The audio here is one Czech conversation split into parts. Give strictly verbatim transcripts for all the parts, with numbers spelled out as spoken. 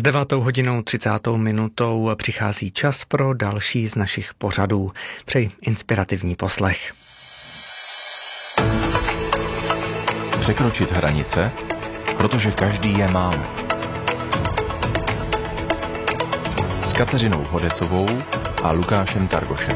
devátou hodinou třicátou minutou přichází čas pro další z našich pořadů. Přeji inspirativní poslech. Překročit hranice, protože každý je má. S Kateřinou Hodecovou a Lukášem Targošem.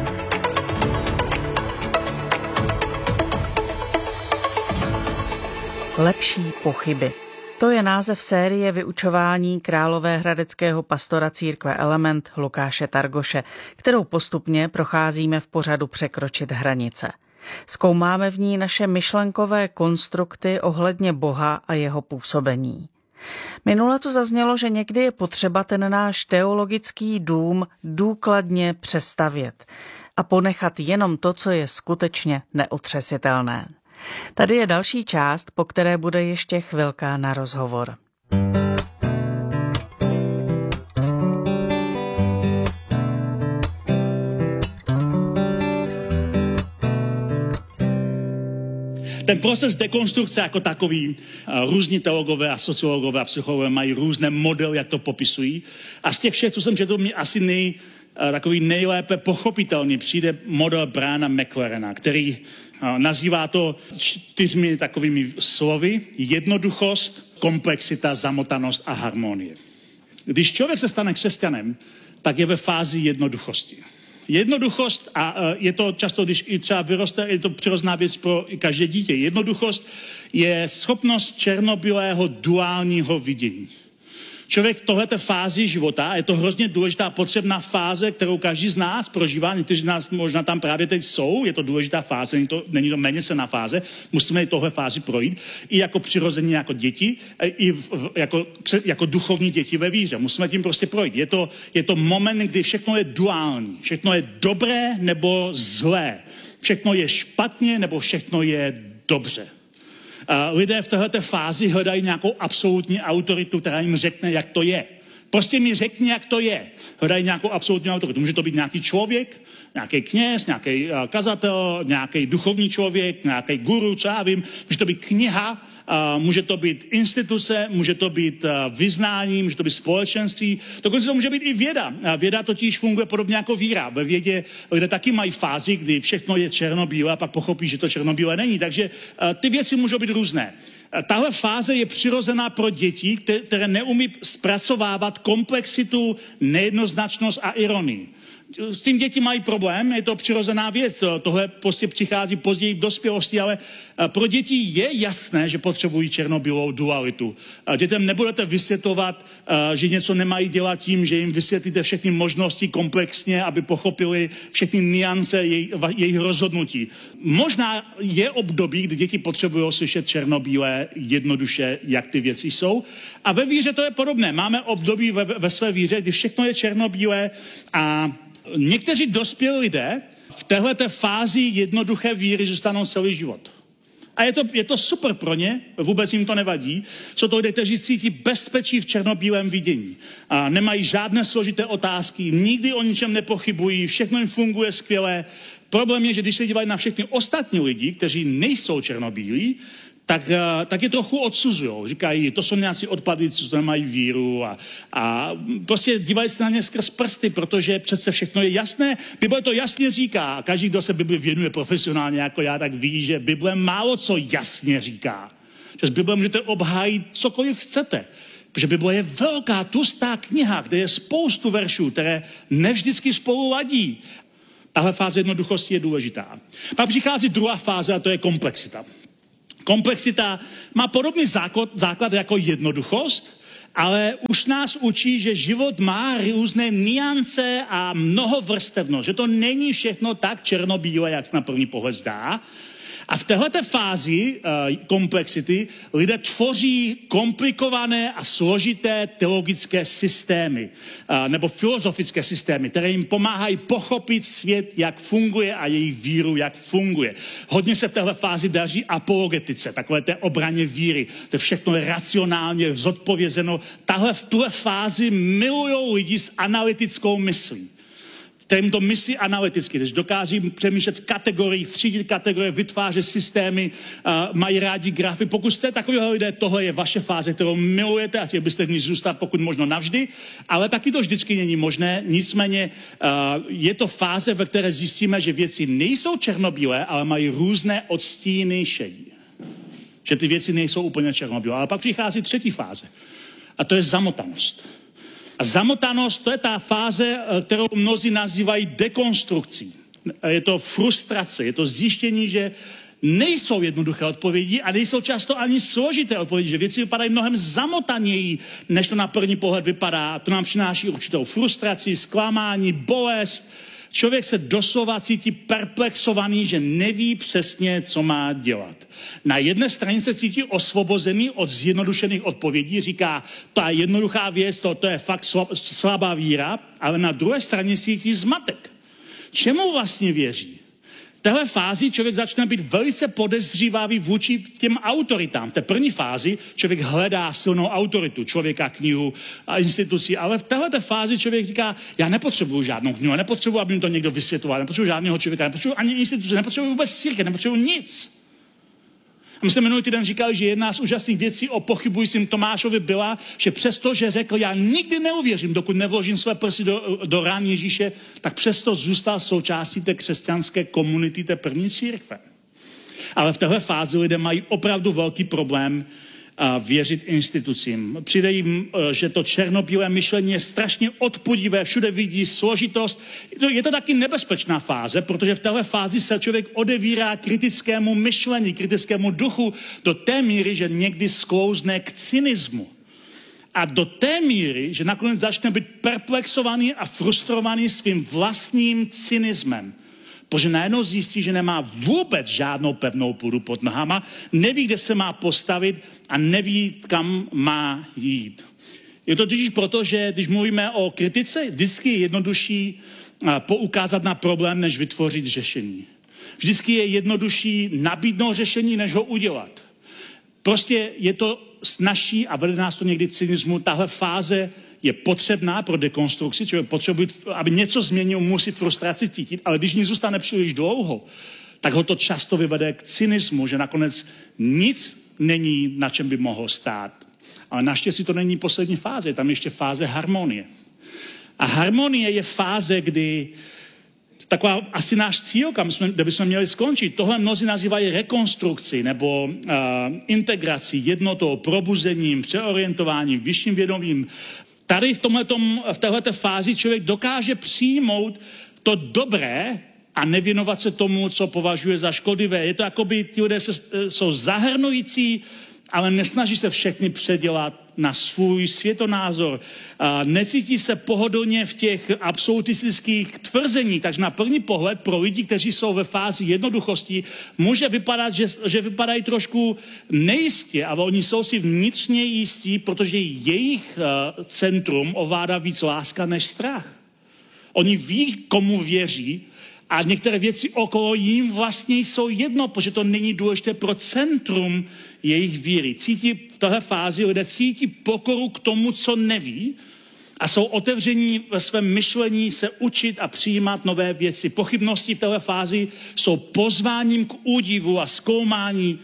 Lepší pochyby. To je název série vyučování královéhradeckého pastora církve Element Lukáše Targoše, kterou postupně procházíme v pořadu Překročit hranice. Zkoumáme v ní naše myšlenkové konstrukty ohledně Boha a jeho působení. Minule tu zaznělo, že někdy je potřeba ten náš teologický dům důkladně přestavět a ponechat jenom to, co je skutečně neotřesitelné. Tady je další část, po které bude ještě chvilka na rozhovor. Ten proces dekonstrukce jako takový, různí teologové a sociologové a psychologové mají různé modely, jak to popisují. A z těch všech, co jsem četl, mě asi nej, takový nejlépe pochopitelný přijde model Briana McLarena, který nazývá to čtyřmi takovými slovy: jednoduchost, komplexita, zamotanost a harmonie. Když člověk se stane křesťanem, tak je ve fázi jednoduchosti. Jednoduchost, a je to často, když i třeba vyroste, je to přirozená věc pro každé dítě. Jednoduchost je schopnost černobílého duálního vidění. Člověk v tohleté fázi života, je to hrozně důležitá potřebná fáze, kterou každý z nás prožívá, někteří z nás možná tam právě teď jsou, je to důležitá fáze, není to, není to méně cená fáze, musíme i tohle fázi projít, i jako přirození jako děti, i v, jako, jako duchovní děti ve víře, musíme tím prostě projít. Je to, je to moment, kdy všechno je duální, všechno je dobré nebo zlé, všechno je špatně nebo všechno je dobře. Lidé v této fázi hledají nějakou absolutní autoritu, která jim řekne, jak to je. Prostě mi řekni, jak to je. Hledají nějakou absolutní autoritu. Může to být nějaký člověk, nějaký kněz, nějaký kazatel, nějaký duchovní člověk, nějaký guru, co já vím. Může to být kniha, může to být instituce, může to být vyznání, může to být společenství. Dokonce to může být i věda. Věda totiž funguje podobně jako víra. Ve vědě lidé taky mají fázi, kdy všechno je černobílé a pak pochopí, že to černobílé není. Takže ty věci můžou být různé. Tahle fáze je přirozená pro děti, které neumí zpracovávat komplexitu, nejednoznačnost a ironii. S tím děti mají problém, je to přirozená věc, tohle prostě přichází později v dospělosti, ale pro děti je jasné, že potřebují černobílou dualitu. Dětem nebudete vysvětlovat, že něco nemají dělat tím, že jim vysvětlíte všechny možnosti komplexně, aby pochopili všechny nuance jej, jejich rozhodnutí. Možná je období, kdy děti potřebují slyšet černobílé jednoduše, jak ty věci jsou. A ve víře to je podobné. Máme období ve, ve své víře, kdy všechno je černobílé a někteří dospělí lidé v téhleté fázi jednoduché víry zůstanou celý život. A je to, je to super pro ně, vůbec jim to nevadí. Jsou to lidé, kteří cítí bezpečí v černobílém vidění. A nemají žádné složité otázky, nikdy o ničem nepochybují, všechno jim funguje skvěle. Problém je, že když se dívají na všechny ostatní lidi, kteří nejsou černobílí, tak, tak je trochu odsuzujou. Říkají, to jsou nějací odpady, co nemají víru a, a prostě dívají se na ně skrz prsty, protože přece všechno je jasné. Bible to jasně říká. Každý, kdo se Bibli věnuje profesionálně jako já, tak ví, že Bible málo co jasně říká. Že z Bible můžete obhájit cokoliv chcete. Protože Bible je velká, tlustá kniha, kde je spoustu veršů, které nevždycky spolu ladí. Tahle fáze jednoduchosti je důležitá. Pak přichází druhá fáze a to je komplexita. Komplexita má podobný základ, základ jako jednoduchost, ale už nás učí, že život má různé nuance a mnohovrstevnost, že to není všechno tak černobílé, jak se na první pohled zdá. A v téhleté fázi uh, komplexity lidé tvoří komplikované a složité teologické systémy uh, nebo filozofické systémy, které jim pomáhají pochopit svět, jak funguje a její víru, jak funguje. Hodně se v téhle fázi daří apologetice, takové té obraně víry, to všechno je racionálně zodpovězeno. Tahle v tuhle fázi milujou lidi s analytickou myslí. kterým to myslí analyticky, když dokáží přemýšlet v kategoriích, třídit kategorie, vytvářet systémy, uh, mají rádi grafy. Pokud jste takového lidé, tohle je vaše fáze, kterou milujete a chtěli byste v ní zůstat pokud možno navždy, ale taky to vždycky není možné. Nicméně uh, je to fáze, ve které zjistíme, že věci nejsou černobílé, ale mají různé odstíny šedí. Že ty věci nejsou úplně černobílé. Ale pak přichází třetí fáze a to je zamotanost. A zamotanost, to je ta fáze, kterou mnozí nazývají dekonstrukcí. Je to frustrace, je to zjištění, že nejsou jednoduché odpovědi a nejsou často ani složité odpovědi, že věci vypadají mnohem zamotaněji, než to na první pohled vypadá. To nám přináší určitou frustraci, zklamání, bolest. Člověk se doslova cítí perplexovaný, že neví přesně, co má dělat. Na jedné straně se cítí osvobozený od zjednodušených odpovědí, říká, ta jednoduchá věc, to, to je fakt slabá víra, ale na druhé straně cítí zmatek. Čemu vlastně věří? V téhle fázi člověk začne být velice podezřívavý vůči těm autoritám. V té první fázi člověk hledá silnou autoritu, člověka, knihu a instituci, ale v téhle fázi člověk říká, já nepotřebuju žádnou knihu, nepotřebuju, aby mi to někdo vysvětloval, nepotřebuju žádného člověka, nepotřebuju ani instituci, nepotřebuju vůbec církev, nepotřebuju nic. A my jsme minulý týden říkali, že jedna z úžasných věcí o pochybujícím Tomášovi byla, že přesto, že řekl, já nikdy neuvěřím, dokud nevložím své prsty do, do rán Ježíše, tak přesto zůstal součástí té křesťanské komunity, té první církve. Ale v téhle fázi lidé mají opravdu velký problém a věřit institucím. Přijde jim, že to černobílé myšlení je strašně odpudivé, všude vidí složitost. Je to taky nebezpečná fáze, protože v téhle fázi se člověk odevírá kritickému myšlení, kritickému duchu do té míry, že někdy sklouzne k cynismu. A do té míry, že nakonec začne být perplexovaný a frustrovaný svým vlastním cynismem. Protože najednou zjistí, že nemá vůbec žádnou pevnou půdu pod nohama, neví, kde se má postavit a neví, kam má jít. Je to totiž proto, že když mluvíme o kritice, vždycky je jednodušší poukázat na problém, než vytvořit řešení. Vždycky je jednodušší nabídnout řešení, než ho udělat. Prostě je to snazší a vede nás to někdy k cynismu. Tahle fáze je potřebná pro dekonstrukci, člověk potřebuje, aby něco změnil, musí frustraci cítit, ale když ní zůstane příliš dlouho, tak ho to často vyvede k cynismu, že nakonec nic není, na čem by mohl stát. Ale naštěstí to není poslední fáze, je tam ještě fáze harmonie. A harmonie je fáze, kdy taková asi náš cíl, kam jsme, kde bychom měli skončit. Tohle mnozí nazývají rekonstrukci nebo uh, integrací, jednotou, probuzením, přeorientováním, vyšším vědomím. Tady v, tomhletom, v téhleté fázi člověk dokáže přijmout to dobré a nevěnovat se tomu, co považuje za škodlivé. Je to jako by ti lidé se, jsou zahrnující, ale nesnaží se všechny předělat na svůj světonázor. A necítí se pohodlně v těch absolutistických tvrzeních. Takže na první pohled pro lidi, kteří jsou ve fázi jednoduchosti, může vypadat, že, že vypadají trošku nejistě, ale oni jsou si vnitřně jistí, protože jejich uh, centrum ovládá víc láska než strach. Oni ví, komu věří, a některé věci okolo jim vlastně jsou jedno, protože to není důležité pro centrum jejich víry. Cítí v téhle fázi, lidé cítí pokoru k tomu, co neví a jsou otevření ve svém myšlení se učit a přijímat nové věci. Pochybnosti v téhle fázi jsou pozváním k údivu a zkoumání.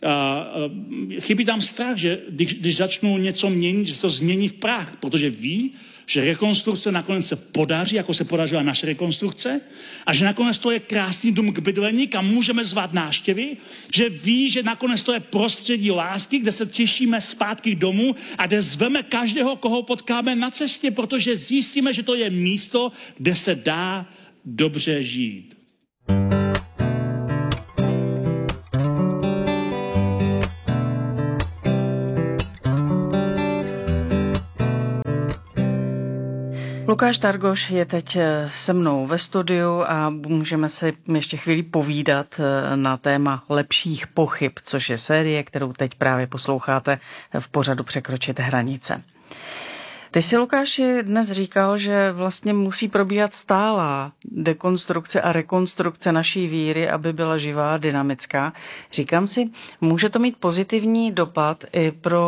Chybí tam strach, že když, když začnou něco měnit, že se to změní v prach, protože ví, že rekonstrukce nakonec se podaří, jako se podařila naše rekonstrukce, a že nakonec to je krásný dům k bydlení, kam můžeme zvat návštěvy, že ví, že nakonec to je prostředí lásky, kde se těšíme zpátky domů a kde zveme každého, koho potkáme na cestě, protože zjistíme, že to je místo, kde se dá dobře žít. Lukáš Targoš je teď se mnou ve studiu a můžeme se ještě chvíli povídat na téma lepších pochyb, což je série, kterou teď právě posloucháte v pořadu Překročit hranice. Ty si, Lukáši, dnes říkal, že vlastně musí probíhat stálá dekonstrukce a rekonstrukce naší víry, aby byla živá a dynamická. Říkám si, může to mít pozitivní dopad i pro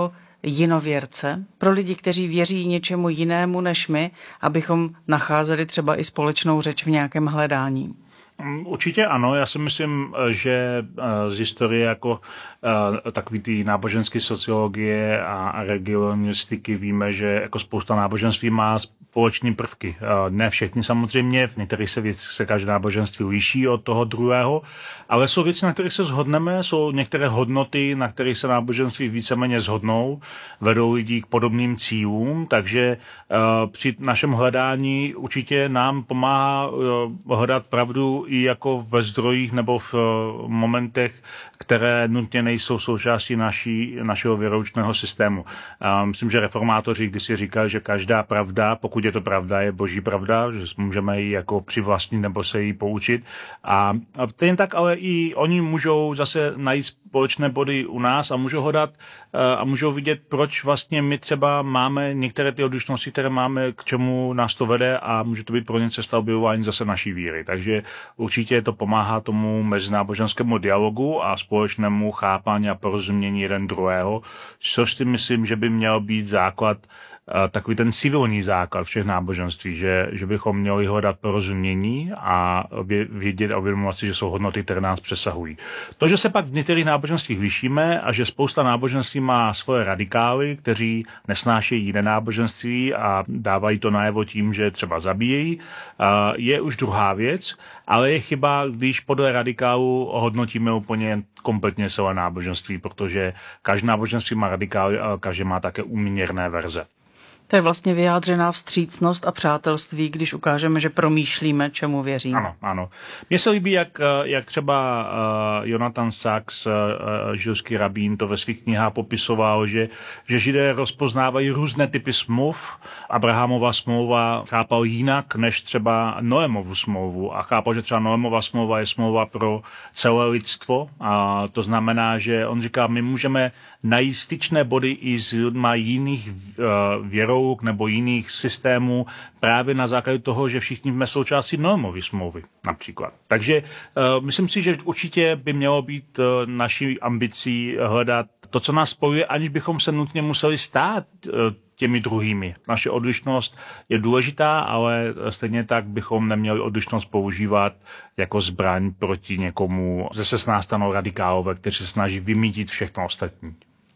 jinověrce, pro lidi, kteří věří něčemu jinému než my, abychom nacházeli třeba i společnou řeč v nějakém hledání? Určitě ano, já si myslím, že z historie jako takový ty náboženské sociologie a regionalistiky víme, že jako spousta náboženství má společné prvky. Ne všechny samozřejmě, v některých se věci se každé náboženství liší od toho druhého, ale jsou věci, na kterých se shodneme, jsou některé hodnoty, na kterých se náboženství víceméně shodnou, vedou lidi k podobným cílům, takže při našem hledání určitě nám pomáhá hledat pravdu i jako ve zdrojích nebo v momentech, které nutně nejsou součástí naší, našeho věroučného systému. A myslím, že reformátoři kdysi říkali, že každá pravda, pokud je to pravda, je boží pravda, že můžeme ji jako přivlastnit nebo se jí poučit. A, a ten tak ale i oni můžou zase najít společné body u nás a můžou hodat a můžou vidět, proč vlastně my třeba máme některé ty odlišnosti, které máme, k čemu nás to vede a může to být pro ně cesta objevování zase naší víry. Takže určitě to pomáhá tomu mezináboženskému dialogu a společnému chápání a porozumění jeden druhého, což si myslím, že by měl být základ, takový ten civilní základ všech náboženství, že, že bychom měli hledat porozumění a vědět a uvědomovat si, že jsou hodnoty, které nás přesahují. To, že se pak v některých náboženstvích lišíme a že spousta náboženství má svoje radikály, kteří nesnášejí jiné náboženství a dávají to najevo tím, že třeba zabíjejí, je už druhá věc, ale je chyba, když podle radikálu hodnotíme úplně kompletně celé náboženství, protože každé náboženství má radikály, ale každé má také úměrné verze. To je vlastně vyjádřená vstřícnost a přátelství, když ukážeme, že promýšlíme, čemu věříme. Ano, ano. Mně se líbí, jak, jak třeba uh, Jonathan Sachs, uh, židovský rabín, to ve svých knihách popisoval, že, že Židé rozpoznávají různé typy smluv. Abrahamova smlouva chápal jinak, než třeba Noémovu smlouvu. A chápal, že třeba Noémova smlouva je smlouva pro celé lidstvo. A to znamená, že on říká, my můžeme najít styčné body i s lidma jiných uh, věrou nebo jiných systémů právě na základě toho, že všichni jsme součástí Noémovy smlouvy například. Takže uh, myslím si, že určitě by mělo být uh, naší ambicí hledat to, co nás spojuje, aniž bychom se nutně museli stát uh, těmi druhými. Naše odlišnost je důležitá, ale stejně tak bychom neměli odlišnost používat jako zbraň proti někomu, že se s nás stanou radikálové, kteří se snaží vymítit všechno ostatní.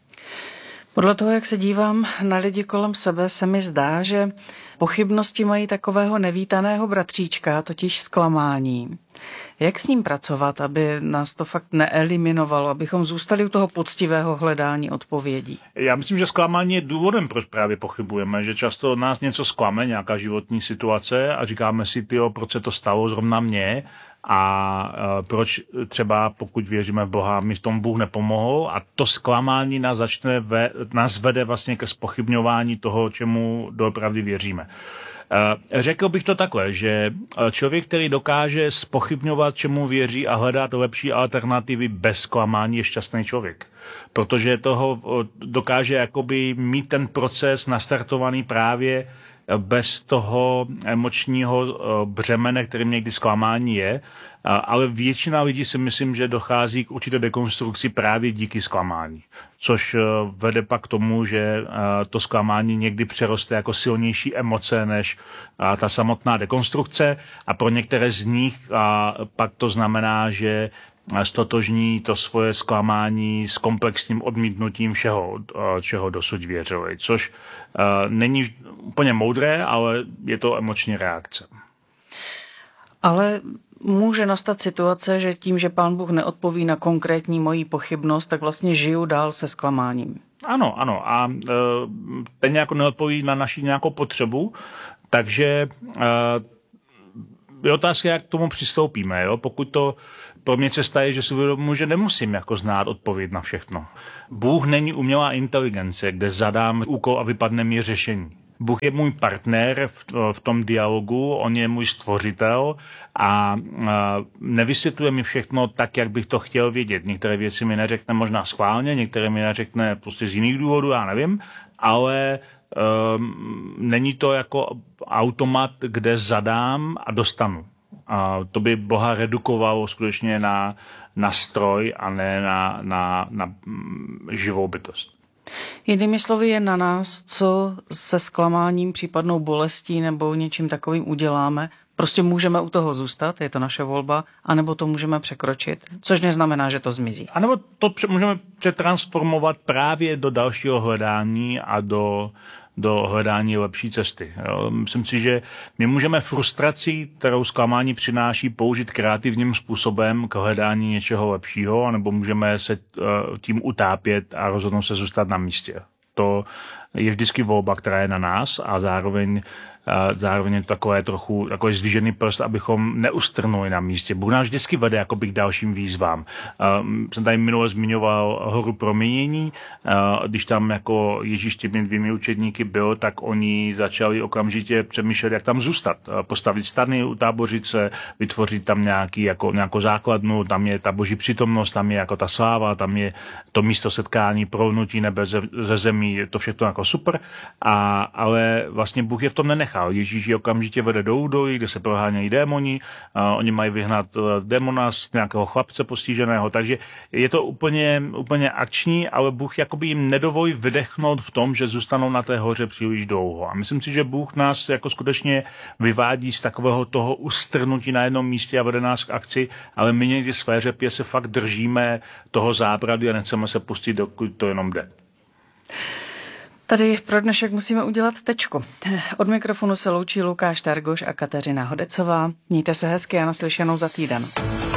Podle toho, jak se dívám na lidi kolem sebe, se mi zdá, že pochybnosti mají takového nevítaného bratříčka, totiž zklamání. Jak s ním pracovat, aby nás to fakt neeliminovalo, abychom zůstali u toho poctivého hledání odpovědí? Já myslím, že zklamání je důvodem, proč právě pochybujeme, že často nás něco zklame, nějaká životní situace a říkáme si, tyjo, proč se to stalo zrovna mně a proč třeba, pokud věříme v Boha, mi v tom Bůh nepomohl a to zklamání nás začne ve, nás vede vlastně ke zpochybňování toho, čemu doopravdy věříme. Řekl bych to takhle, že člověk, který dokáže zpochybňovat, čemu věří a hledat lepší alternativy bez zklamání, je šťastný člověk. Protože toho dokáže jakoby mít ten proces nastartovaný právě bez toho emočního břemene, kterým někdy zklamání je, ale většina lidí si myslím, že dochází k určité dekonstrukci právě díky zklamání, což vede pak k tomu, že to zklamání někdy přeroste jako silnější emoce než ta samotná dekonstrukce a pro některé z nich pak to znamená, že stotožní to svoje zklamání s komplexním odmítnutím všeho, čeho dosud věřili, což není úplně moudré, ale je to emoční reakce. Ale může nastat situace, že tím, že Pán Bůh neodpoví na konkrétní moji pochybnost, tak vlastně žiju dál se zklamáním. Ano, ano. A e, ten nějak neodpoví na naši nějakou potřebu, takže e, je otázka, jak k tomu přistoupíme. Jo? Pokud to pro mě cesta je, že si uvědomuji, že nemusím jako znát odpověď na všechno. Bůh není umělá inteligence, kde zadám úkol a vypadne mi řešení. Bůh je můj partner v, v tom dialogu, on je můj stvořitel a, a nevysvětluje mi všechno tak, jak bych to chtěl vědět. Některé věci mi neřekne možná schválně, některé mi neřekne prostě z jiných důvodů, já nevím, ale um, není to jako automat, kde zadám a dostanu. A to by Boha redukovalo skutečně na, na stroj a ne na, na, na živou bytost. Jinými slovy je na nás, co se zklamáním, případnou bolestí nebo něčím takovým uděláme. Prostě můžeme u toho zůstat, je to naše volba, anebo to můžeme překročit, což neznamená, že to zmizí. A nebo to můžeme přetransformovat právě do dalšího hledání a do, do hledání lepší cesty. Jo. Myslím si, že my můžeme frustraci, kterou zklamání přináší, použít kreativním způsobem k hledání něčeho lepšího, anebo můžeme se tím utápět a rozhodnout se zůstat na místě. To je vždycky volba, která je na nás a zároveň Zároveň je to takové trochu takový zdvižený prst, abychom neustrnuli na místě. Bůh nás vždycky vede jakoby k dalším výzvám. Jsem tady minule zmiňoval horu proměnění. Když tam jako Ježíš těmi dvěmi učedníky byl, tak oni začali okamžitě přemýšlet, jak tam zůstat. Postavit stany, utábořit se, vytvořit tam nějaký, jako, nějakou základnu, tam je ta boží přítomnost, tam je jako ta sláva, tam je to místo setkání, prolnutí nebe ze, ze zemí, je to všechno jako super. A, ale vlastně Bůh je v tom nenechal. Ježíš je okamžitě vede do údolí, kde se prohánějí démoni, a oni mají vyhnat démona z nějakého chlapce postiženého, takže je to úplně, úplně akční, ale Bůh jakoby jim nedovolí vydechnout v tom, že zůstanou na té hoře příliš dlouho. A myslím si, že Bůh nás jako skutečně vyvádí z takového toho ustrnutí na jednom místě a vede nás k akci, ale my někdy své řepě se fakt držíme toho zábrady a nechceme se pustit, dokud to jenom jde. Tady pro dnešek musíme udělat tečku. Od mikrofonu se loučí Lukáš Targoš a Kateřina Hodecová. Mějte se hezky a naslyšenou za týden.